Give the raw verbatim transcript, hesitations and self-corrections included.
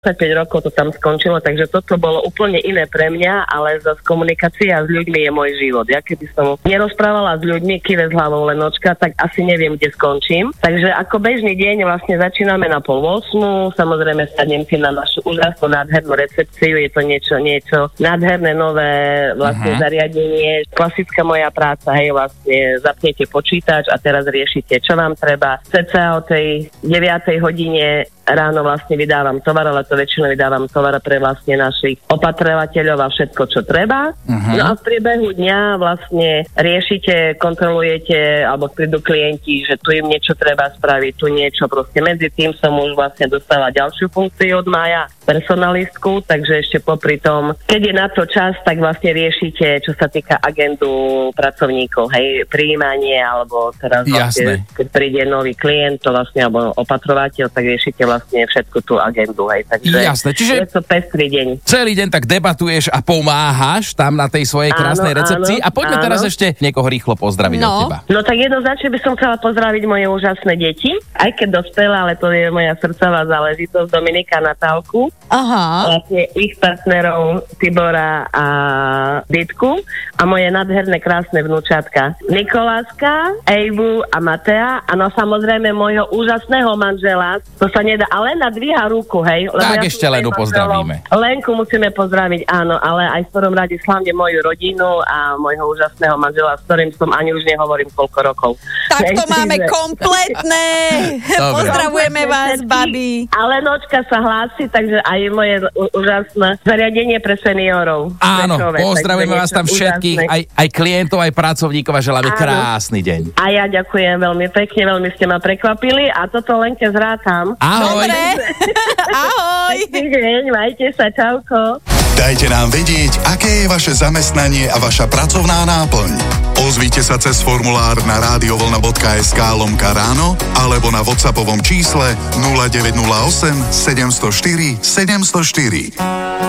päť rokov to tam skončilo, takže toto bolo úplne iné pre mňa, ale zase komunikácia s ľuďmi je môj život. Ja keby som nerozprávala s ľuďmi, kyve s hlavou lenočka, tak asi neviem, kde skončím. Takže ako bežný deň vlastne začíname na pol osmu, samozrejme sadnem si na našu úžasnú nádhernú recepciu, je to niečo, niečo nádherné, nové vlastne uh-huh. zariadenie. Klasická moja práca, hej, vlastne zapnete počítač a teraz riešite, čo vám treba. Cca o tej deviatej hodine ráno vlastne vydávam tovar, ale to väčšinou vydávam tovar pre vlastne našich opatrovateľov a všetko, čo treba. Uh-huh. No a v priebehu dňa vlastne riešite, kontrolujete, alebo prídu klienti, že tu im niečo treba spraviť, tu niečo. Proste medzi tým som už vlastne dostala ďalšiu funkciu od mája, personalistku, takže ešte popri tom, keď je na to čas, tak vlastne riešite, čo sa týka agendu pracovníkov, hej, prijímanie, alebo teraz vlastne, keď príde nový klient, to vlastne, alebo opatrovateľ, tak riešite vlastne všetku tú agendu, hej, takže jasné, čiže je to pestrý deň. Celý deň tak debatuješ a pomáhaš tam na tej svojej krásnej áno, recepcii áno, a poďme áno. teraz ešte niekoho rýchlo pozdraviť no. od teba. No tak jednoznačne by som chcela pozdraviť moje úžasné deti, aj keď dospelé, ale to je moja srdcová záležitosť, Dominika a Natálku. Aha. Vlastne ich partnerov Tibora a Ditku a moje nádherné krásne vnúčatka Nikoláska, Ejbu a Matea a no samozrejme môjho úžasného manžela, to sa nedá, ale na dvíha ruku, hej. Tak ja ešte Lenu pozdravíme. Lenku musíme pozdraviť, áno, ale aj v prvom rade slavne moju rodinu a môjho úžasného manžela, s ktorým som ani už nehovorím koľko rokov. Tak to máme kompletné. Pozdravujeme vás, babi. Ale nočka sa hlási, takže aj moje úžasné zariadenie pre seniorov. Áno, pozdravujeme vás tam všetkých, aj, aj klientov, aj pracovníkov a želáme krásny deň. A ja ďakujem veľmi pekne, veľmi ste ma prekvapili a toto Lenke zrátam. Ahoj. Dobre. Ahoj. Pekný deň, majte sa, čauko. Dajte nám vedieť, aké je vaše zamestnanie a vaša pracovná náplň. Ozvite sa cez formulár na radiovlna bodka es ká lomka ráno alebo na WhatsAppovom čísle nula deväť nula osem sedem nula štyri sedem nula štyri.